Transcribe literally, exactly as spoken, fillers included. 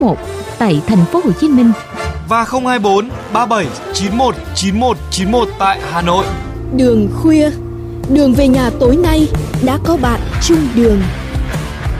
một tại thành phố Hồ Chí Minh và không hai bốn ba bảy chín một chín một chín một tại Hà Nội. Đường khuya, đường về nhà tối nay đã có bạn chung đường.